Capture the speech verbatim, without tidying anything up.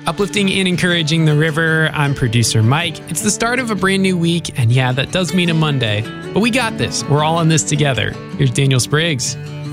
Uplifting and encouraging the river, I'm producer Mike. It's the start of a brand new week, and yeah, that does mean a Monday. But we got this. We're all in this together. Here's Daniel Spriggs.